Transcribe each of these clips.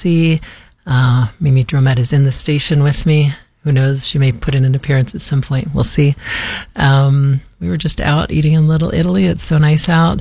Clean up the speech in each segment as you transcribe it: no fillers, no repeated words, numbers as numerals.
Shakti. Mimi Dromet is in the station with me. Who knows? She may put in an appearance at some point. We'll see. We were just out eating in Little Italy. It's so nice out.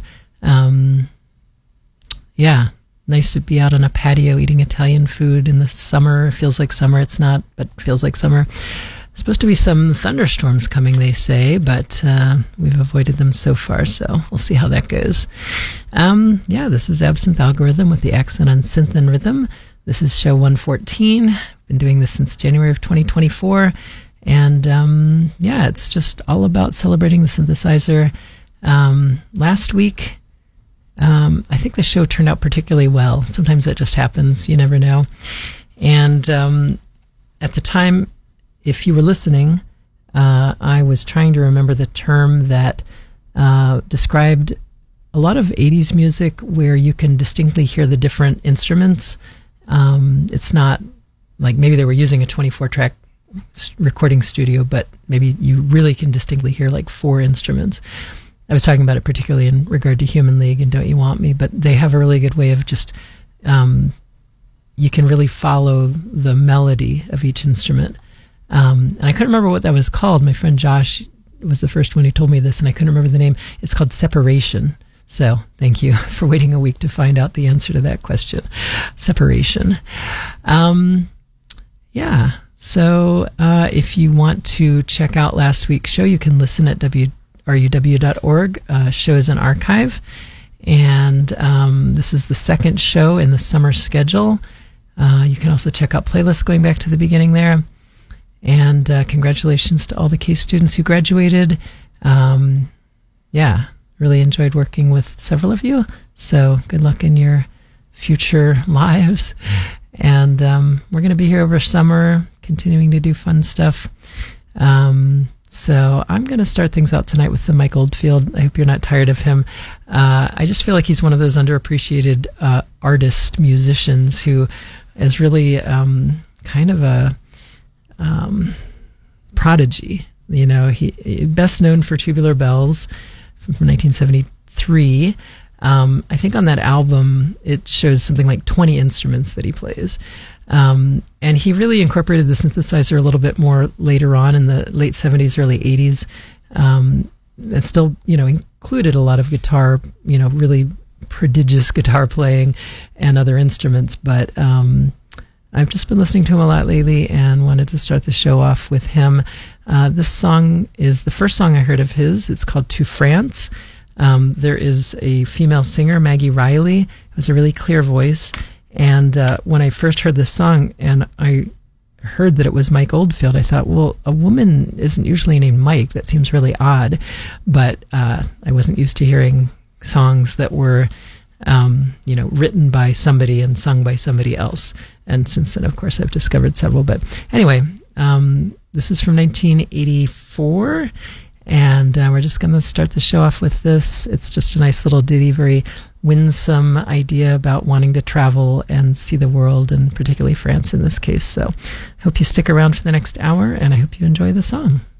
Yeah, nice to be out on a patio eating Italian food in the summer. It feels like summer. It's not, but feels like summer. Supposed to be some thunderstorms coming, they say, but we've avoided them so far, so we'll see how that goes. Yeah, this is Absinthe Algorithm with the accent on synth and rhythm. This is show 114. Been doing this since January of 2024. And yeah, it's just all about celebrating the synthesizer. Last week, I think the show turned out particularly well. Sometimes that just happens. You never know. And at the time, if you were listening, I was trying to remember the term that described a lot of 80s music where you can distinctly hear the different instruments. It's not like maybe they were using a 24-track recording studio, but maybe you really can distinctly hear like 4 instruments. I was talking about it particularly in regard to Human League and Don't You Want Me, but they have a really good way of just, you can really follow the melody of each instrument. And I couldn't remember what that was called. My friend Josh was the first one who told me this, and I couldn't remember the name. It's called separation. So thank you for waiting a week to find out the answer to that question. Separation. Yeah. So if you want to check out last week's show, you can listen at ruw.org. Show is an archive. And this is the second show in the summer schedule. You can also check out playlists going back to the beginning there. And congratulations to all the Case students who graduated. Yeah, really enjoyed working with several of you. So good luck in your future lives. And we're going to be here over summer, continuing to do fun stuff. So I'm going to start things out tonight with some Mike Oldfield. I hope you're not tired of him. I just feel like he's one of those underappreciated artist musicians who is really kind of a prodigy. You know, he best known for Tubular Bells from 1973. I think on that album it shows something like 20 instruments that he plays. And he really incorporated the synthesizer a little bit more later on in the late 70s, early 80s. And still, you know, included a lot of guitar, you know, really prodigious guitar playing and other instruments. But I've just been listening to him a lot lately and wanted to start the show off with him. This song is the first song I heard of his. It's called To France. There is a female singer, Maggie Riley, who has a really clear voice. And when I first heard this song and I heard that it was Mike Oldfield, I thought, well, a woman isn't usually named Mike. That seems really odd. But I wasn't used to hearing songs that were, you know, written by somebody and sung by somebody else. And since then, of course, I've discovered several. But anyway, this is from 1984. And we're just going to start the show off with this. It's just a nice little ditty, very winsome idea about wanting to travel and see the world, and particularly France in this case. So I hope you stick around for the next hour, and I hope you enjoy the song.